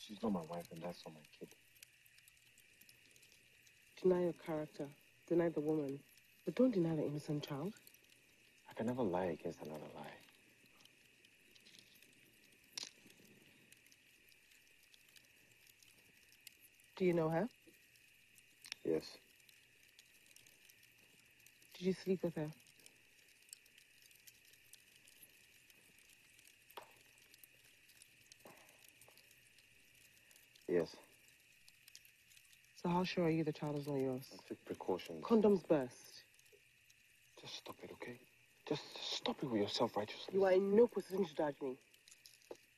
She's not my wife, and that's not my kid. Deny your character. Deny the woman. But don't deny the innocent child. I can never lie against another lie. Do you know her? Yes. Did you sleep with her? Yes. So how sure are you the child is not yours? I took precautions. Condoms burst. Just stop it, okay? Just stop it with your self-righteousness. You are in no position to judge me.